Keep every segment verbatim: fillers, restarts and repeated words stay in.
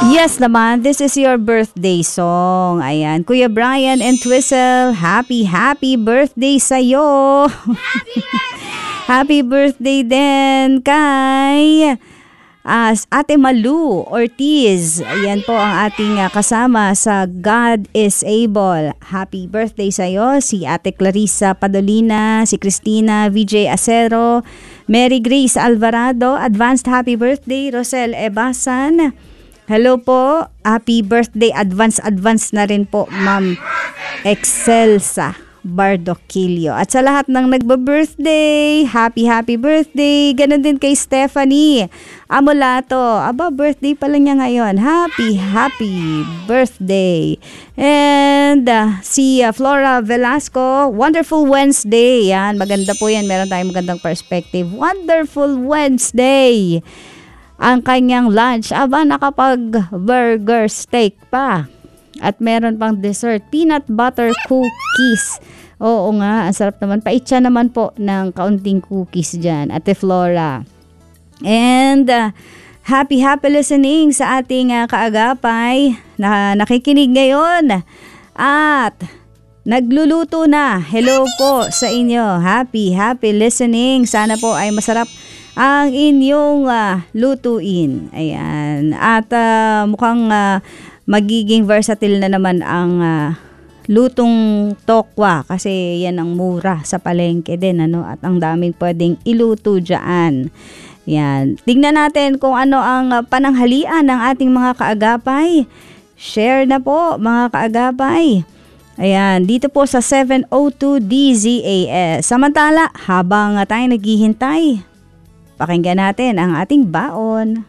Yes naman, this is your birthday song. Ayan, Kuya Brian and Twistle, happy, happy birthday sa'yo. Happy birthday! Happy birthday din kay uh, Ate Malu Ortiz. Ayan po ang ating uh, kasama sa God is Able. Happy birthday sa'yo. Si Ate Clarissa Padolina, si Christina V J Acero, Mary Grace Alvarado, advanced happy birthday. Rosel Ebasan, hello po. Happy birthday. Advance, advance na rin po, Ma'am Excelsa Bardoquillo. At sa lahat ng nagba-birthday, happy, happy birthday. Ganon din kay Stephanie Amolato. Aba, birthday pala niya ngayon. Happy, happy birthday. And uh, si uh, Flora Velasco, wonderful Wednesday. Yan, maganda po yan. Meron tayong magandang perspective. Wonderful Wednesday. Ang kanyang lunch, aba nakapag-burger steak pa. At meron pang dessert, peanut butter cookies. Oo nga, ang sarap naman. Paitsa naman po ng kaunting cookies dyan, Ate Flora. And uh, happy, happy listening sa ating uh, kaagapay na nakikinig ngayon. At nagluluto na. Hello po sa inyo. Happy, happy listening. Sana po ay masarap ang inyong uh, lutuin. Ayan. At uh, mukhang uh, magiging versatile na naman ang uh, lutong tokwa kasi yan ang mura sa palengke din, ano, at ang daming pwedeng iluto dyan. Yan. Tingnan natin kung ano ang uh, pananghalian ng ating mga kaagapay. Share na po mga kaagapay. Ayan, dito po sa seven oh two D Z A S. Samantala, habang uh, tayo naghihintay, pakinggan natin ang ating baon.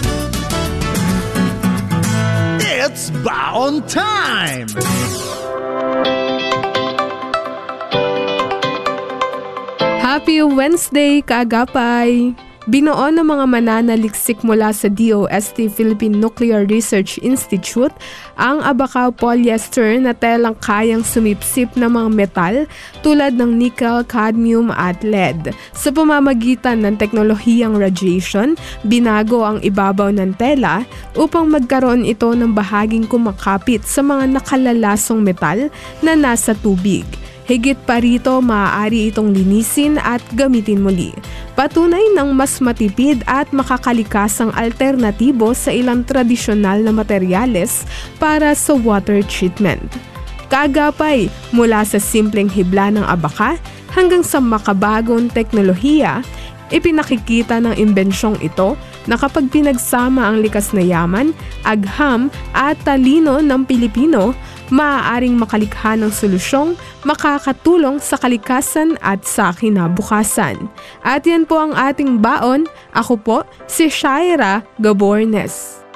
It's baon time! Happy Wednesday, kaagapay! Binuo ng mga mananaliksik mula sa D O S T Philippine Nuclear Research Institute ang Abacao polyester na telang kayang sumipsip ng mga metal tulad ng nickel, cadmium at lead. Sa pamamagitan ng teknolohiyang radiation, binago ang ibabaw ng tela upang magkaroon ito ng bahaging kumakapit sa mga nakalalasong metal na nasa tubig. Higit pa rito, maaari itong linisin at gamitin muli. Patunay ng mas matipid at makakalikasang alternatibo sa ilang tradisyonal na materyales para sa water treatment. Kaagapay, mula sa simpleng hibla ng abaka hanggang sa makabagong teknolohiya, ipinakikita ng imbensyong ito na kapag pinagsama ang likas na yaman, agham at talino ng Pilipino, maaaring makalikha ng solusyong makakatulong sa kalikasan at sa kinabukasan. At yan po ang ating baon. Ako po si Shaira Gabornes.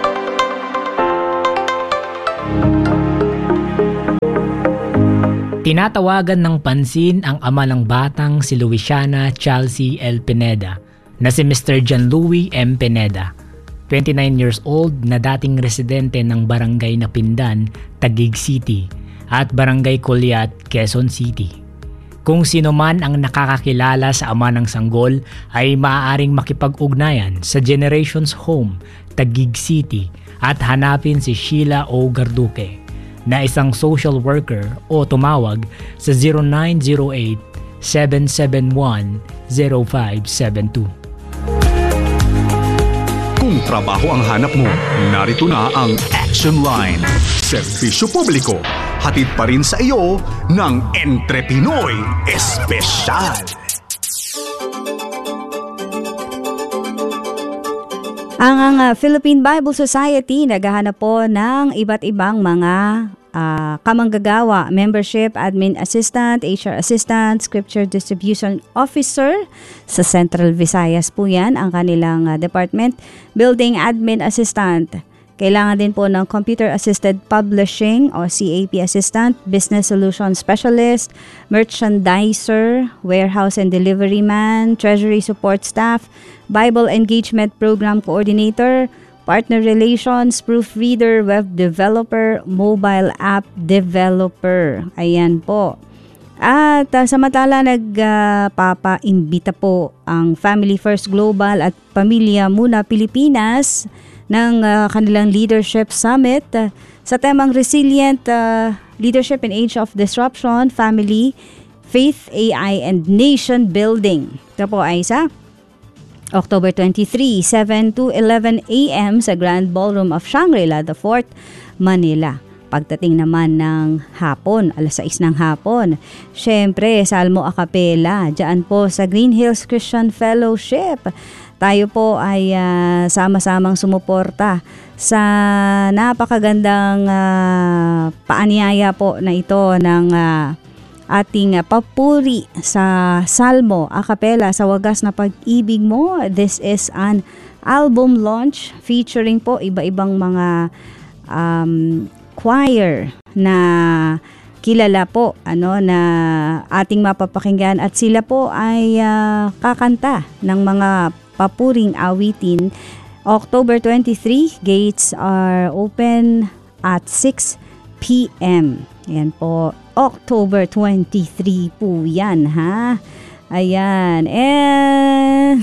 Tinatawagan ng pansin ang ama ng batang si Luisiana Chelsea L. Pineda na si Mister John Louis M. Pineda, twenty-nine years old na dating residente ng Barangay Napindan, Taguig City at Barangay Colyat, Quezon City. Kung sino man ang nakakakilala sa ama ng sanggol ay maaaring makipag-ugnayan sa Generations Home, Taguig City at hanapin si Sheila O. Garduque na isang social worker o tumawag sa zero nine zero eight, seven seven one, zero five seven two. Kung trabaho ang hanap mo, narito na ang Action Line. Serbisyo publiko, hatid pa rin sa iyo ng Entre Pinoy Espesyal. Ang uh, Philippine Bible Society naghahanap po ng iba't ibang mga uh, kamanggagawa, membership, admin assistant, H R assistant, scripture distribution officer. Sa Central Visayas po yan, ang kanilang uh, department. Building admin assistant. Kailangan din po ng computer-assisted publishing o C A P assistant, business solution specialist, merchandiser, warehouse and delivery man, treasury support staff, Bible engagement program coordinator, partner relations, proofreader, web developer, mobile app developer. Ayan po. At uh, samantala nagpapaimbita uh, po ang Family First Global at Pamilya Muna Pilipinas ng uh, kanilang Leadership Summit uh, sa temang Resilient uh, Leadership in Age of Disruption, Family, Faith, A I, and Nation Building. Ito po ay sa October twenty-third, seven to eleven a.m. sa Grand Ballroom of Shangri-La, the Fort, Manila. Pagdating naman ng hapon, alas sais ng hapon, syempre, Salmo a Cappella, dyan po sa Green Hills Christian Fellowship. Tayo po ay uh, sama-samang sumuporta sa napakagandang uh, paanyaya po na ito ng uh, ating uh, papuri sa Salmo a Cappella, Sa Wagas na Pag-ibig Mo. This is an album launch featuring po iba-ibang mga um, choir na kilala po ano na ating mapapakinggan, at sila po ay uh, kakanta ng mga papuring awitin. October twenty-third, gates are open at six p.m. Yan po, October twenty-third po yan, ha? Ayan. And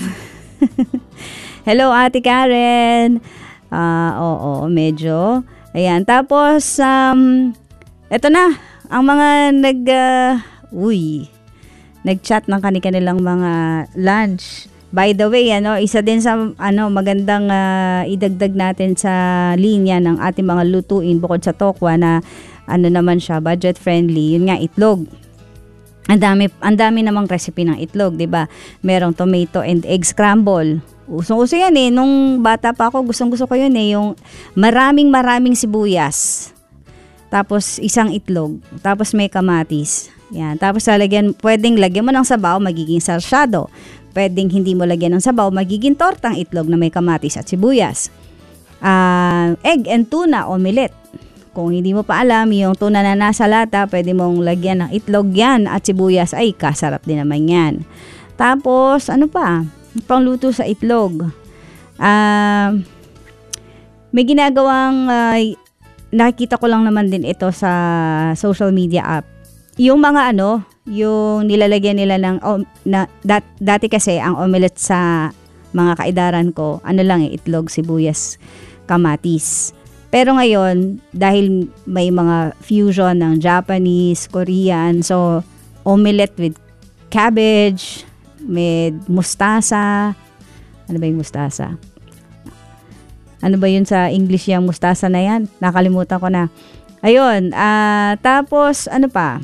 hello, Ate Karen. Uh, oo, medyo ayan, tapos, um, eto na, ang mga nag, uh, uy, nag-chat ng kanilang mga lunch. By the way, ano, isa din sa, ano, magandang uh, idagdag natin sa linya ng ating mga lutuin bukod sa tokwa na, ano naman siya, budget friendly, yun nga, itlog. Ang dami, ang dami namang recipe ng itlog, di ba? Merong tomato and egg scramble. Usong-uso yan eh. Nung bata pa ako, gustong-gusto ko yun eh. Yung maraming maraming sibuyas. Tapos isang itlog. Tapos may kamatis. Yan. Tapos lalagyan, pwedeng lagyan mo ng sabaw, magiging sarsyado. Pwedeng hindi mo lagyan ng sabaw, magiging tortang itlog na may kamatis at sibuyas. Uh, egg and tuna omelette. Kung hindi mo pa alam, yung tuna na nasa lata, pwede mong lagyan ng itlog yan at sibuyas. Ay, kasarap din naman yan. Tapos, ano pa? Pangluto sa itlog. Uh, may ginagawang, uh, nakikita ko lang naman din ito sa social media app. Yung mga ano, yung nilalagyan nila ng, um, na, dat, dati kasi ang omelette sa mga kaidaran ko, ano lang eh, itlog, sibuyas, kamatis. Pero ngayon, dahil may mga fusion ng Japanese, Korean, so omelette with cabbage, with mustasa. Ano ba yung mustasa? Ano ba yun sa English yung mustasa na yan? Nakalimutan ko na. Ayun. Uh, tapos, ano pa?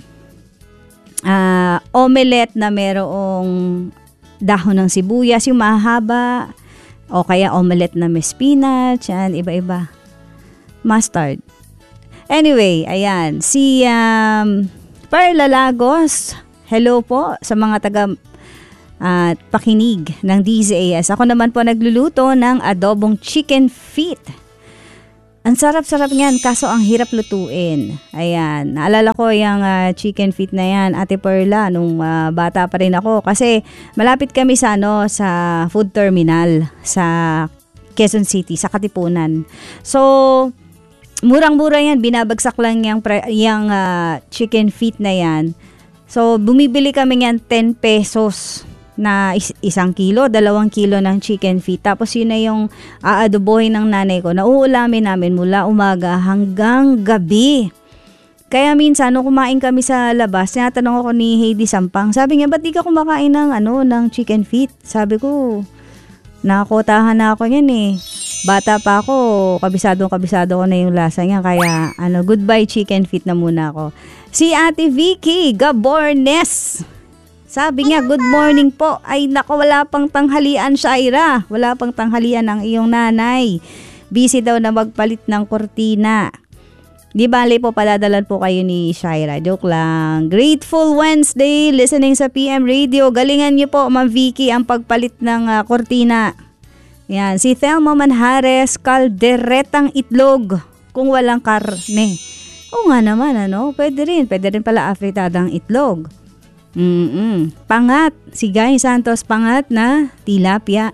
Uh, omelette na merong dahon ng sibuyas, yung mahaba. O kaya omelette na may spinach. Yan, iba-iba. Mustard. Anyway, ayan. Si um, Perla Lagos. Hello po sa mga taga at uh, pakinig ng D Z A S. Ako naman po nagluluto ng adobong chicken feet. Ang sarap-sarap niyan, kaso ang hirap lutuin. Ayan, naalala ko yung uh, chicken feet na yan, Ate Perla, nung uh, bata pa rin ako. Kasi malapit kami sa, ano, sa food terminal sa Quezon City, sa Katipunan. So, murang-mura yan, binabagsak lang yung, yung uh, chicken feet na yan. So, bumibili kami yan ten pesos na is- isang kilo, dalawang kilo ng chicken feet. Tapos yun na yung aadobohin ng nanay ko. Nauulamin namin mula umaga hanggang gabi. Kaya minsan, nung kumain kami sa labas, tinatanong ako ni Heidi Sampang, sabi niya, ba't di ka kumakain ng, ano, ng chicken feet? Sabi ko, nakakotahan na ako yan eh. Bata pa ako, kabisado-kabisado ko na yung lasa niya. Kaya, ano, goodbye chicken feet na muna ako. Si Ate Vicky Gabornes. Sabi niya, good morning po. Ay, nako, wala pang tanghalian, Shaira. Wala pang tanghalian ang iyong nanay. Busy daw na magpalit ng kortina. Di bali po, paladalan po kayo ni Shaira. Joke lang. Grateful Wednesday, listening sa P M Radio. Galingan niyo po, Ma'am Vicky, ang pagpalit ng uh, kortina. Yan, si Thelma Manhares, kalderetang itlog kung walang karne. Oo nga naman, ano? Pwede rin. Pwede rin pala afritadang itlog. Mm-mm. Pangat, si Guy Santos, pangat na tilapia.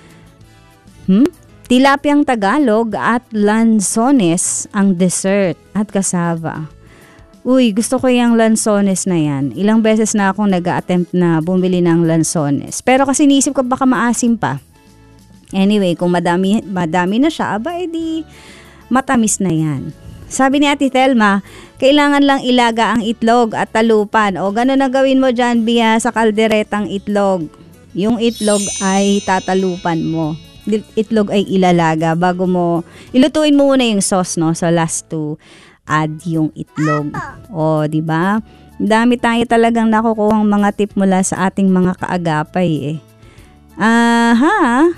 Hmm? Tilapyang Tagalog at lansones ang dessert at kasava. Uy, gusto ko yung lansones na yan. Ilang beses na akong nag-a-attempt na bumili ng lansones. Pero kasi niisip ko baka maasim pa. Anyway, kung madami, madami na siya, aba, edi matamis na yan. Sabi ni Ate Thelma, kailangan lang ilaga ang itlog at talupan. O gano'n na gawin mo dyan, Bia, sa kalderetang itlog. Yung itlog ay tatalupan mo. Itlog ay ilalaga bago mo, ilutuin mo muna yung sauce, no? So last to add yung itlog. O, di ba? Dami tayo talagang nakukuhang mga tip mula sa ating mga kaagapay eh. Aha.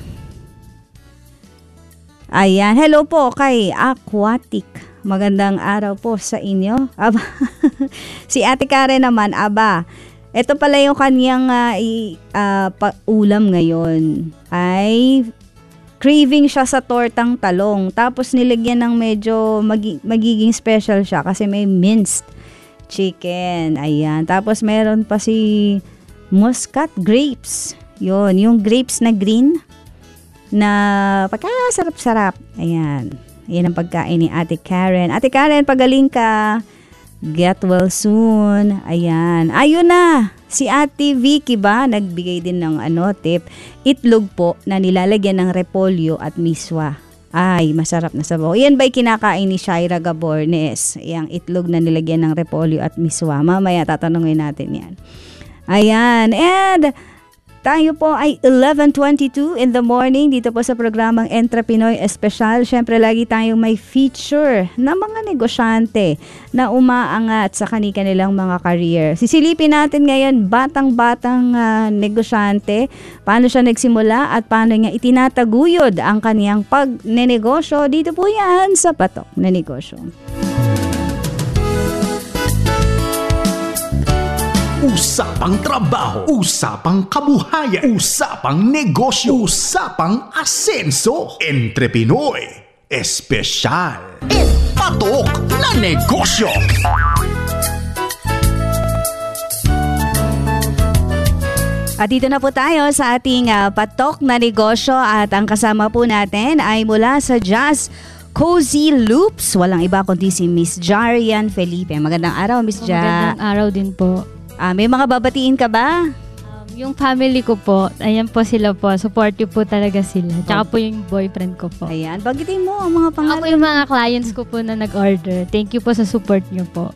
Ayan. Hello po kay Aquatic. Magandang araw po sa inyo. Aba. Si Ate Karen naman, aba. Ito pala yung kanyang uh, uh, ulam ngayon. Ay craving siya sa tortang talong. Tapos nilagyan ng medyo magi- magiging special siya kasi may minced chicken. Ayan. Tapos meron pa si muscat grapes. Yun. Yung grapes na green na pagkasarap-sarap. Ayan. Yan ang pagkain ni Ate Karen. Ate Karen, pagaling ka. Get well soon. Ayan. Ayun na. Si Ate Vicky ba, nagbigay din ng ano, tip. Itlog po na nilalagyan ng repolyo at miswa. Ay, masarap na sabaw. Yan ba'y kinakain ni Shaira Gabornes? Yang itlog na nilagyan ng repolyo at miswa. Mamaya tatanungin natin yan. Ayan. And tayo po ay eleven twenty-two in the morning dito po sa programang Entrepinoy Espesyal. Siyempre lagi tayong may feature na mga negosyante na umaangat sa kanilang mga career. Sisilipin natin ngayon batang-batang uh, negosyante, paano siya nagsimula at paano niya itinataguyod ang kaniyang pagnenegosyo. Dito po yan sa Patok na Negosyo. Usapang trabaho, usapang kabuhayan, usapang negosyo, usapang asenso. Entrepinoy Espesyal. Patok na Negosyo. At dito na po tayo sa ating uh, Patok na Negosyo at ang kasama po natin ay mula sa Jazz Cozy Loops. Walang iba kundi si Miss Jarian Felipe. Magandang araw, Miss Ja. Magandang araw din po. Ah, may mga babatiin ka ba? Um, yung family ko po, ayan po sila po. Supportive po talaga sila. Tsaka po yung boyfriend ko po. Ayan, bagitin mo ang mga pangalan. Ako yung mga clients ko po na nag-order. Thank you po sa support niyo po.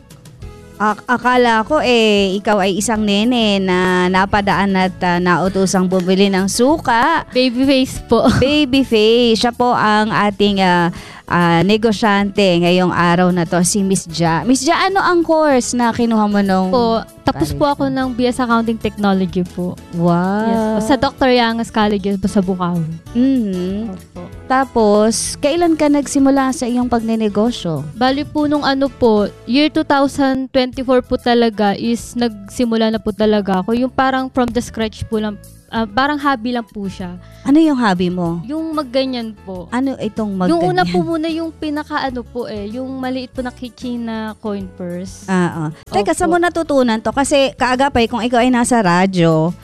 Ak- akala ko eh, ikaw ay isang nene na napadaan at uh, nautusang bumili ng suka. Babyface po. Babyface. Siya po ang ating uh, uh, negosyante ngayong araw na to, si Miss Ja. Miss Ja, ano ang course na kinuha mo nung... Po, tapos po ako ng B S Accounting Technology po. Wow. Yes po. Sa Doctor Yangas College po sa Bukaw. Mm-hmm. Opo. Tapos, kailan ka nagsimula sa iyong pagnenegosyo? Bali po nung ano po, year two thousand twenty-four po talaga is nagsimula na po talaga ako. Yung parang from the scratch po lang, uh, parang hobby lang po siya. Ano yung hobby mo? Yung magganyan po. Ano itong magganyan? Yung una po muna yung pinaka ano po eh, yung maliit po na keychain na coin purse. Ah, oh. Teka, Opo. saan mo natutunan to? Kasi kaagapay, kung ikaw ay nasa radyo,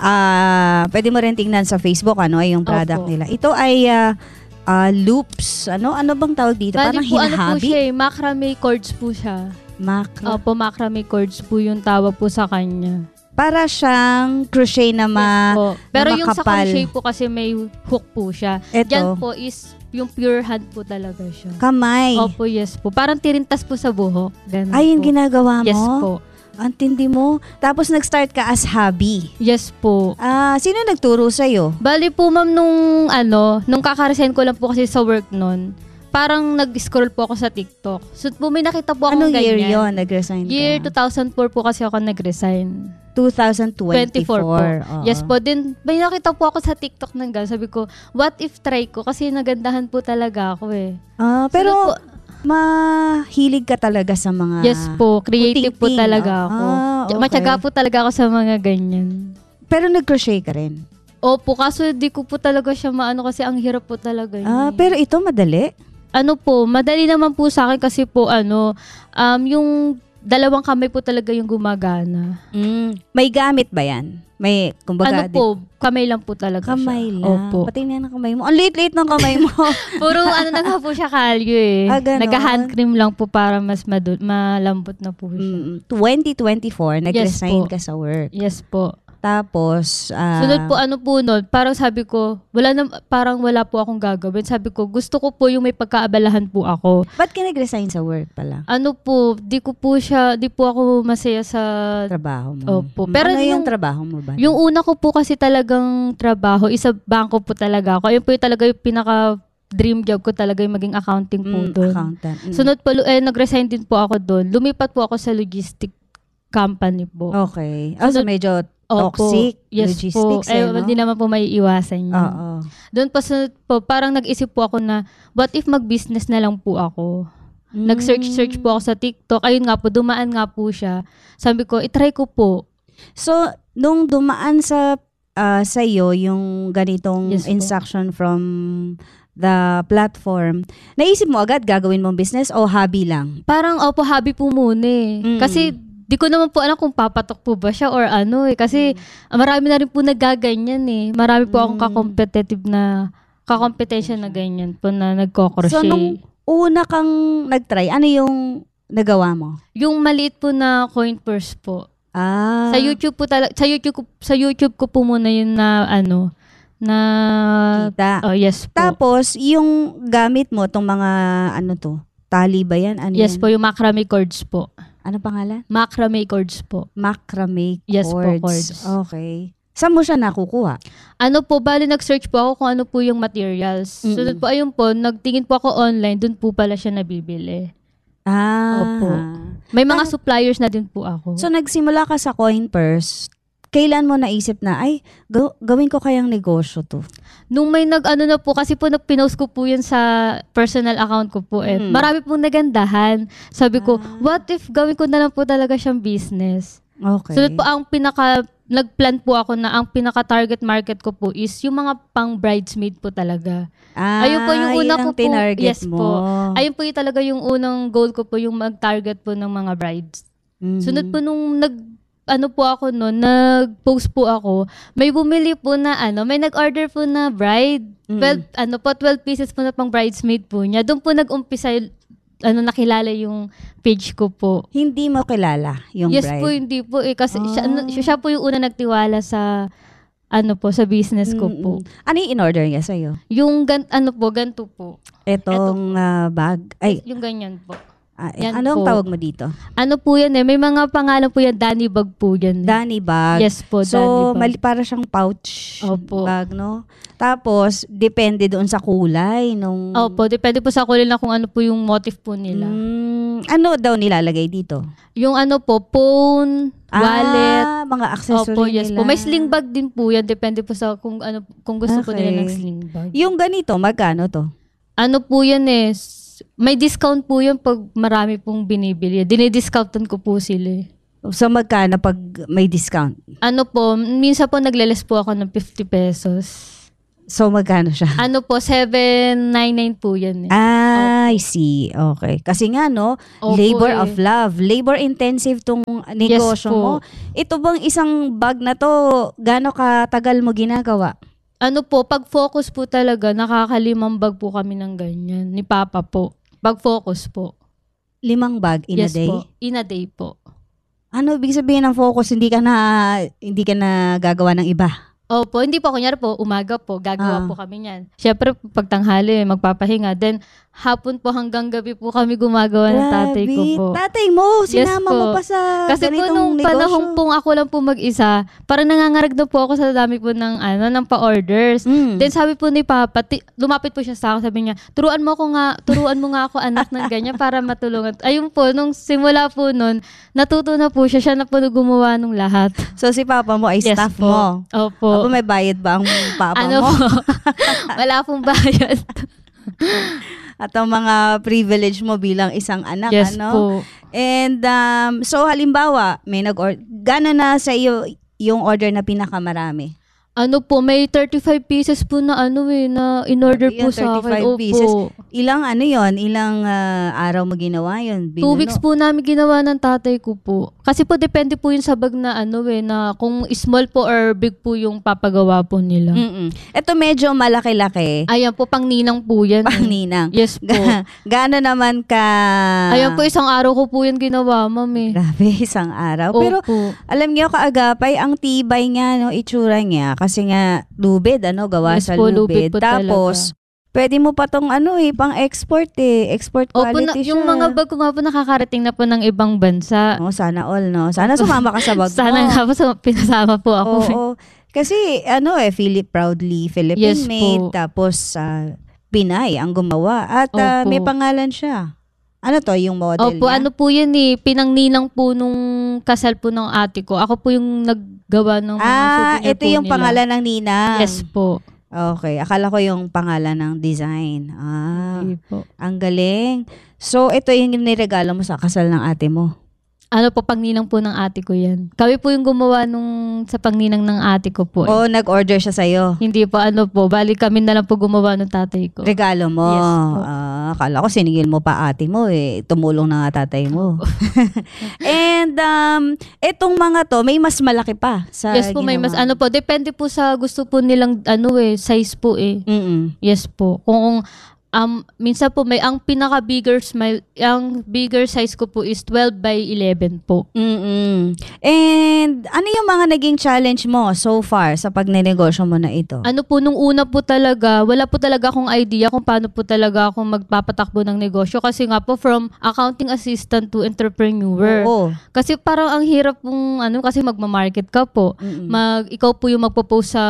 ah, pwede mo rin tingnan sa Facebook ano ay yung product Opo. nila. Ito ay ah, ah, loops. Ano ano bang tawag dito? Bali Parang po ano po hinahabi? siya eh, macrame cords po siya. Macra- Opo, macrame cords po yung tawag po sa kanya. Para siyang crochet na ma... Yes po. Pero na yung sa makapal. crochet po kasi may hook po siya. Ito. Diyan po is yung pure hand po talaga siya. Kamay. Opo, yes po. Parang tirintas po sa buhok. Ganun Ay, yung po. ginagawa mo? Yes po. Ang tindi mo. Tapos nag-start ka as hobby. Yes po. Ah, sino nagturo sa'yo? Bali po ma'am nung ano, nung kakaresign ko lang po kasi sa work nun, parang nag-scroll po ako sa TikTok. So po may nakita po akong Anong year ganyan. yon nag-resign Year ka? two thousand four po kasi ako nag-resign. twenty twenty-four. twenty-four po. Oo. Yes po. Then may nakita po ako sa TikTok ng gano'n. Sabi ko, what if try ko? Kasi nagandahan po talaga ako eh. Ah, So, pero po, mahilig ka talaga sa mga... yes po. Creative po puting-ting, talaga oh. ako. Ah, okay. Matyaga po talaga ako sa mga ganyan. Pero nag-crochet ka rin? Opo, kaso di ko po talaga siya maano kasi ang hirap po talaga. Ah, yun eh. pero ito madali? Ano po, madali naman po sa akin kasi po ano, um, yung dalawang kamay po talaga yung gumagana. Mm. May gamit ba yan? May, kumbaga... Ano po, kamay lang po talaga Kamay siya. lang. Opo. Pati na ng kamay mo. Ang liit-liit ng kamay mo. Puro ano na nga po siya kalyo eh. Ah, ganon. Nag-hand cream lang po para mas madu- malambot na po siya. Mm, twenty twenty-four, nag-resign po. ka sa work. Yes po. Tapos, ah, Sunod po, ano po nun, parang sabi ko, wala na, parang wala po akong gagawin. Sabi ko, gusto ko po yung may pagkaabalahan po ako. ba't ka nag-resign sa work pala? Ano po, di ko po siya, di po ako masaya sa, Trabaho mo? Opo. Mm, Pero ano yung, yung- trabaho mo ba? yung una ko po kasi talagang trabaho, isa bangko po talaga ako. Ayun po yung talaga yung pinaka dream job ko talaga yung maging accounting po Mm, doon. accountant. Mm. Sunod po, eh, nag-resign din po ako doon. Lumipat po ako sa logistic company po. Okay. Oh, so Sunod- medyo Opo. toxic Yes logistics po. eh, Eh, no? hindi naman po may iwasan yun. Oo. Doon po, sunod po, parang nag-isip po ako na, what if mag-business na lang po ako? Nag-search-search po ako sa TikTok. Ayun nga po, dumaan nga po siya. Sabi ko, itry ko po. So, nung dumaan sa uh, sa iyo yung ganitong Yes po. instruction from the platform, naisip mo agad gagawin mong business o hobby lang? Parang, opo, hobby po muna eh. Mm. Kasi, di ko naman po alam kung papatok po ba siya or ano eh. Kasi, ah, marami na rin po nagaganyan eh. Marami po akong Mm. kakompetitive na, kakompetensya na ganyan po na nagko-crochet. So, nung una kang nag-try, ano yung nagawa mo? Yung maliit po na coin purse po. Ah. Sa YouTube po talaga, sa YouTube ko, sa YouTube ko po muna yun na ano, na, Kita. oh yes po. Tapos, yung gamit mo, tong mga, ano to, tali ba yan? Ano Yes yan? po, yung macrame cords po. Ano pangalan? Macrame cords po. Macrame cords. Yes po, cords. Okay. Saan mo siya nakukuha? Ano po, bali nag-search po ako kung ano po yung materials. Mm-mm. Sunod po, ayun po, nagtingin po ako online, dun po pala siya nabibili. Ah. Opo. May mga suppliers na din po ako. So, nagsimula ka sa coin purse. Kailan mo naisip na, ay, gaw- gawin ko kayang negosyo to? Nung may nag-ano na po, kasi po nag-pinost ko po yun sa personal account ko po. Eh. Mm. Marami pong nagandahan. Sabi ko, Ah. what if gawin ko na lang po talaga siyang business? Okay. Sunod po, ang pinaka, nag-plan po ako na ang pinaka-target market ko po is yung mga pang bridesmaid po talaga. Ah, Ayun po yung una yun ang ko po. tinarget Yes mo. po. Ayun po yung talaga yung unang goal ko po, yung mag-target po ng mga brides. Mhm. Sunod po nung nag, ano po ako noon, nag-post po ako, may bumili po na ano, may nag-order po na bride. Mm. twelve, ano po, twelve pieces po na pang bridesmaid po niya. Doon po nag-umpisa, ano, nakilala yung page ko po. Hindi mo kilala yung Yes bride? po, hindi po eh. Kasi siya, Ah. ano, siya, siya po yung una nagtiwala sa, ano po, sa business ko po. Mm-mm. Ano yung in-order niya sa'yo? Yung, gan, ano po, ganito po. Etong ah, bag? Ay, Yung ganyan po. ah, yan ano ang po. tawag mo dito? Ano po yan eh, may mga pangalan po yan, Danny Bag po yan. eh. Danny bag. Yes po, So, Danny Bag. mali, para siyang pouch Opo. bag, no? Tapos, depende doon sa kulay nung... Opo, depende po sa kulay na kung ano po yung motive po nila. Mm, ano daw nilalagay dito? Yung ano po, phone, wallet. Ah, mga accessory Opo, yes nila. po. May sling bag din po yan. Depende po sa kung ano kung gusto po nila Okay. ng sling bag. Yung ganito, magkano to? Ano po yan eh, s- may discount po yan pag marami pong binibili. Dinidiscountan ko po sila eh. So, magkano pag may discount? Ano po, minsan po nagleles po ako ng fifty pesos. So, magkano siya? Ano po, seven ninety-nine po yan eh. Ah, I see. Okay. Kasi nga, no, Opo labor eh. of love. Labor-intensive tong negosyo po. mo. Ito bang isang bag na to, gaano katagal mo ginagawa? Ano po, pag focus po talaga, nakakalimang bag po kami ng ganyan. Ni Papa po. Pag focus po. Limang bag in yes a day? po. In a day po. Ano ibig sabihin ng focus? Hindi ka na, hindi ka na gagawa ng iba? Opo, hindi po. Kunyari po, umaga po, gagawa Ah. po kami niyan. Siyempre, pag tanghali, magpapahinga. Then, hapon po hanggang gabi po kami gumagawa ng tatay ko Grabe. po. Tatay mo, Yes sinama po. mo pa sa Kasi po ganitong nung negosyo. panahon pong ako lang po mag-isa, parang nangangarag na po ako sa dami po ng, ano, ng pa-orders. Mm. Then sabi po ni Papa, ti- lumapit po siya sa akin, sabi niya, turuan mo ako nga, turuan mo nga ako anak ng ganyan para matulungan. Ayun po, nung simula po nun, natuto na po siya, siya na po gumawa nung lahat. So, si papa mo ay Yes staff po. mo? Opo. Opo, may bayad ba ang papa ano mo? po, wala pong bayad. At ang mga privilege mo bilang isang anak, Yes ano? po. And um, so halimbawa, may nag-order, gano'n na sa iyo yung order na pinakamarami? Ano po, may thirty-five pieces po na ano eh, na in-order po Yun, sa akin. thirty-five Opo. pieces. Ilang ano yon, ilang ah, araw mo ginawa yun? Two weeks po namin ginawa ng tatay ko po. Kasi po depende po yun sa bag na ano eh, na kung small po or big po yung papagawa po nila. Mm-mm. Ito medyo malaki-laki. Ayan po, pang ninang po yan. Pang eh. ninang. Yes po. Ga- Gaano naman ka... Ayan po, isang araw ko po yan ginawa, ma'am eh. Grabe, isang araw. Opo. Pero alam niyo kaagapay, ang tibay nga, no, itsura niya. Kasi nga, lubid, ano, gawa Yes sa po, lubid. lubid po Tapos, pwede mo pa tong ano eh, pang export eh. Export Opo, quality na, siya. yung mga bag ko nga po nakakarating na po ng ibang bansa. Oh, sana all, no? Sana sumama ka sa bag mo. Sana nga po, sa- pinasama po ako. Oo. Kasi, ano eh, Philip proudly Philippine Yes made. po. Tapos, ah, Pinay ang gumawa. At ah, Opo. may pangalan siya. Ano to, yung model Opo, niya? ano po yan eh, pinangninang po nung kasal po ng ate ko. Ako po yung naggawa ng mga Ah, souvenir ito po yung nila. pangalan ng ninang. Yes po. Okay, akala ko yung pangalan ng design. Ah, Hindi po. ang galing. So, ito yung niregalo mo sa kasal ng ate mo. Ano po, pangninang po ng ate ko yan. Kami po yung gumawa nung sa pangninang ng ate ko po. eh. O, nag-order siya sa'yo. Hindi po, ano po, bali kami na lang po gumawa ng tatay ko. Regalo mo. Yes po. Ah, akala ko siningil mo pa ate mo eh. Tumulong na nga tatay mo. And, um, etong mga to, may mas malaki pa sa Yes po, may mas ginawa. ano po, depende po sa gusto po nilang ano eh, size po eh. Mm-mm. Yes po. Kung um minsan po may ang pinaka bigger smile, ang bigger size ko po is twelve by eleven po. Mm-mm. And, ano yung mga naging challenge mo so far sa pagnenegosyo mo na ito? Ano po nung una po talaga, wala po talaga akong idea kung paano po talaga ako magpapatakbo ng negosyo kasi nga po from accounting assistant to entrepreneur. Oo. Kasi parang ang hirap pong ano kasi magma-market ka po. Mm-mm. Mag ikaw po yung magpo-post sa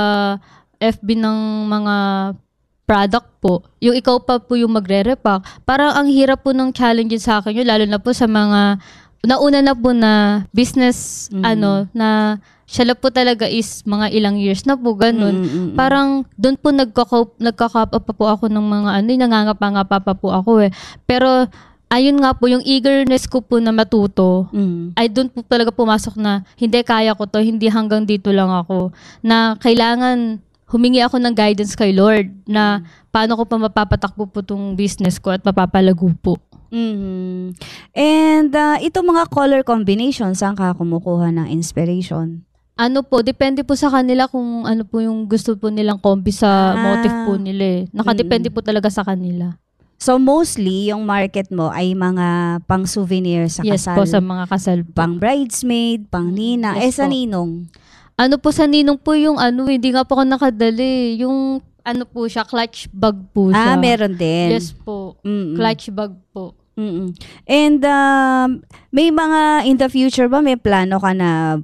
F B ng mga product po. Yung ikaw pa po yung magre-repack. Parang ang hirap po ng challenges sa akin yun, lalo na po sa mga nauna na po na business Mm. ano na siya lang po talaga is mga ilang years na po ganun. Mm-mm. Parang doon po nagka-cope nagka-cope up pa po ako ng mga ano, nangangapa-ngapa pa po ako eh. Pero ayun nga po yung eagerness ko po na matuto. Mm. Ay doon po talaga pumasok na hindi kaya ko to, hindi hanggang dito lang ako. Na kailangan humingi ako ng guidance kay Lord na paano ko pa mapapatakbo po tong business ko at mapapalago po. Mhm. And uh, ito mga color combinations, saan ka kumukuha ng inspiration? Ano po, depende po sa kanila kung ano po yung gusto po nilang kombi sa Ah. motive po nila eh. Nakadepende po talaga sa kanila. So mostly, yung market mo ay mga pang souvenir sa Yes kasal. po, sa mga kasal po. Pang bridesmaid, pang nina. eh Yes sa po. ninong. Ano po sa ninong po yung ano, hindi nga po ako nakadali. Yung ano po siya, clutch bag po Ah, siya. meron din. Yes po. Mm-mm. Clutch bag po. Mm-mm. And um, may mga in the future ba, may plano ka na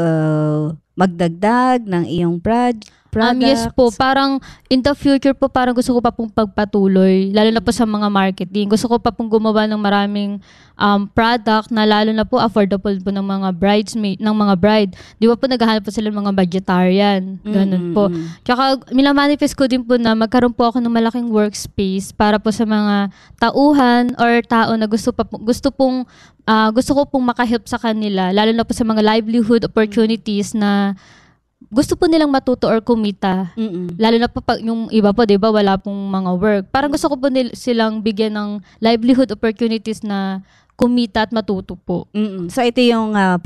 uh, magdagdag ng iyong prod- Um, products? yes po, parang in the future po, parang gusto ko pa pong pagpatuloy, lalo na po sa mga marketing. Gusto ko pa pong gumawa ng maraming um, product na lalo na po affordable po ng mga bridesmaid, ng mga bride. Di ba po naghahanap po sila ng mga budgetarian, ganun po. Mm-mm. Tsaka minamanifest ko din po na magkaroon po ako ng malaking workspace para po sa mga tauhan or tao na gusto pa po, gusto pong ah, gusto ko pong makahelp sa kanila, lalo na po sa mga livelihood opportunities na gusto po nilang matuto or kumita. Mm-mm. Lalo na po pag yung iba po, 'di ba, wala pong mga work. Parang gusto ko po nil- silang bigyan ng livelihood opportunities na kumita at matuto po. Mm-mm. So ito yung uh,